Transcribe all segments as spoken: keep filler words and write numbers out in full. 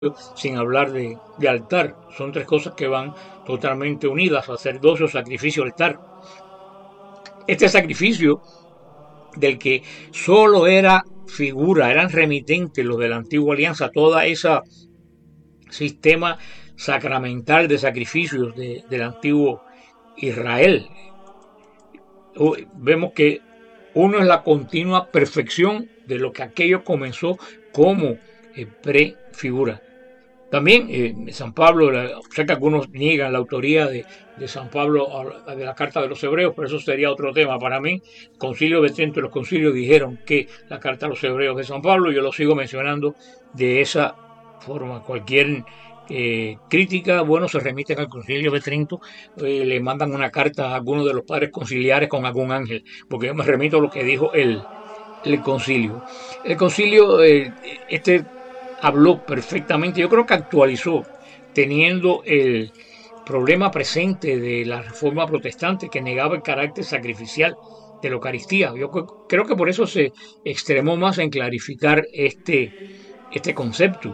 sin hablar de, de altar. Son tres cosas que van totalmente unidas: sacerdocio, sacrificio, altar. Este sacrificio del que solo era figura, eran remitentes los de la antigua alianza, toda esa sistema sacramental de sacrificios de, del antiguo Israel. Vemos que uno es la continua perfección de lo que aquello comenzó como eh, prefigura. También eh, San Pablo, sé que algunos niegan la autoría de, de San Pablo de la Carta de los Hebreos, pero eso sería otro tema. Para mí, el Concilio de Trento y los concilios dijeron que la Carta a los Hebreos de San Pablo, yo lo sigo mencionando de esa forma. Cualquier eh, crítica, bueno, se remiten al Concilio de Trento, eh, le mandan una carta a alguno de los padres conciliares con algún ángel, porque yo me remito a lo que dijo el, el concilio. El concilio, eh, este habló perfectamente, yo creo que actualizó, teniendo el problema presente de la reforma protestante que negaba el carácter sacrificial de la Eucaristía. Yo creo que por eso se extremó más en clarificar este, este concepto.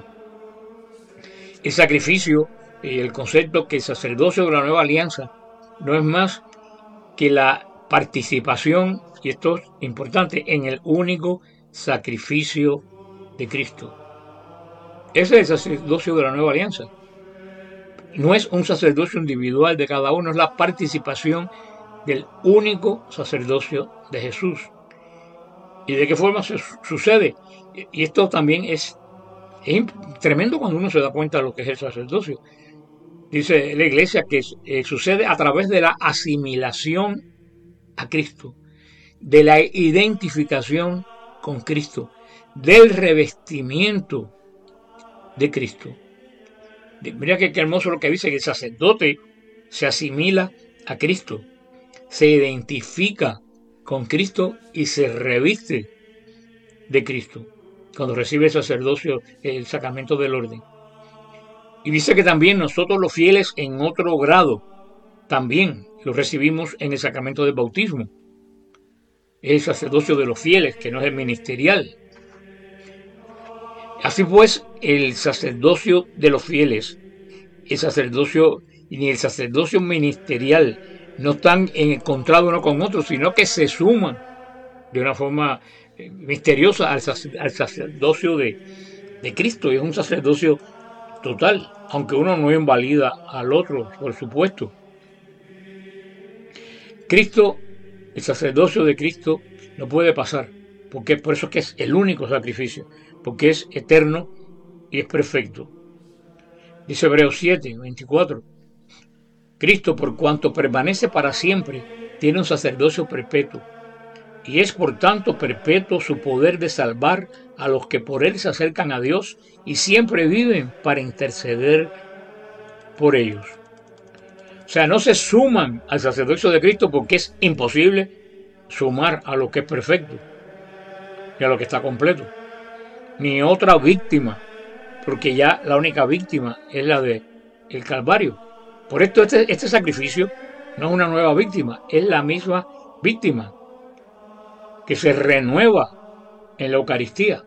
El sacrificio y el concepto que el sacerdocio de la nueva alianza no es más que la participación, y esto es importante, en el único sacrificio de Cristo. Ese es el sacerdocio de la nueva alianza. No es un sacerdocio individual de cada uno, es la participación del único sacerdocio de Jesús. ¿Y de qué forma se sucede? Y esto también es, es tremendo cuando uno se da cuenta de lo que es el sacerdocio. Dice la Iglesia que eh, sucede a través de la asimilación a Cristo, de la identificación con Cristo, del revestimiento de Cristo. Mira que qué hermoso lo que dice, que el sacerdote se asimila a Cristo, se identifica con Cristo y se reviste de Cristo cuando recibe el sacerdocio, el sacramento del orden. Y dice que también nosotros los fieles en otro grado también lo recibimos en el sacramento del bautismo. Es el sacerdocio de los fieles, que no es el ministerial. Así pues, el sacerdocio de los fieles, el sacerdocio ni el sacerdocio ministerial no están encontrados uno con otro, sino que se suman de una forma eh, misteriosa al, sac al sacerdocio de, de Cristo. Y es un sacerdocio total, aunque uno no invalida al otro, por supuesto. Cristo, el sacerdocio de Cristo no puede pasar, porque por eso es que es el único sacrificio, porque es eterno y es perfecto. Dice Hebreos siete, veinticuatro. Cristo, por cuanto permanece para siempre, tiene un sacerdocio perpetuo, y es por tanto perpetuo su poder de salvar a los que por él se acercan a Dios y siempre viven para interceder por ellos. O sea, no se suman al sacerdocio de Cristo porque es imposible sumar a lo que es perfecto y a lo que está completo. Ni otra víctima, porque ya la única víctima es la de el Calvario. Por esto este, este sacrificio no es una nueva víctima, es la misma víctima que se renueva en la Eucaristía.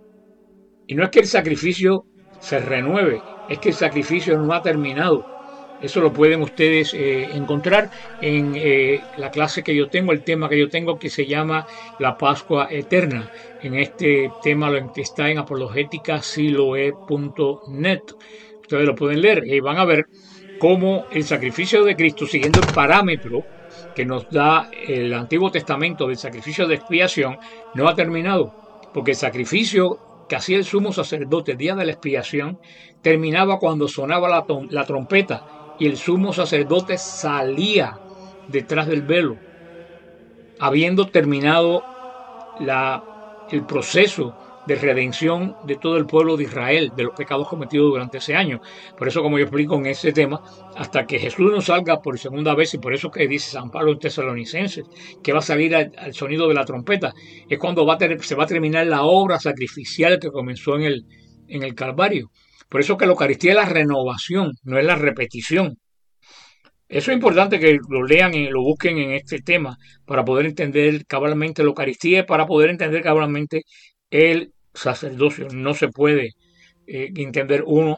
Y no es que el sacrificio se renueve, es que el sacrificio no ha terminado. Eso lo pueden ustedes eh, encontrar en eh, la clase que yo tengo, el tema que yo tengo, que se llama La Pascua Eterna. En este tema lo que está en apologética siloe punto net. Ustedes lo pueden leer y van a ver cómo el sacrificio de Cristo, siguiendo el parámetro que nos da el Antiguo Testamento del sacrificio de expiación, no ha terminado, porque el sacrificio que hacía el sumo sacerdote el día de la expiación terminaba cuando sonaba la, la trompeta y el sumo sacerdote salía detrás del velo, habiendo terminado la, el proceso de redención de todo el pueblo de Israel, de los pecados cometidos durante ese año. Por eso, como yo explico en ese tema, hasta que Jesús no salga por segunda vez, y por eso que dice San Pablo en Tesalonicenses, que va a salir al, al sonido de la trompeta, es cuando va a ter, se va a terminar la obra sacrificial que comenzó en el, en el Calvario. Por eso que la Eucaristía es la renovación, no es la repetición. Eso es importante que lo lean y lo busquen en este tema para poder entender cabalmente la Eucaristía y para poder entender cabalmente el sacerdocio. No se puede eh, entender uno